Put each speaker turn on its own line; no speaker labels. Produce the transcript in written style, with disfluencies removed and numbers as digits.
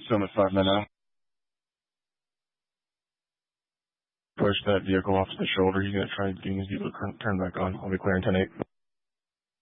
Summit 5 men now. Push that vehicle off to the shoulder. He's going to try getting his vehicle turn back on. I'll be clearing 10-8.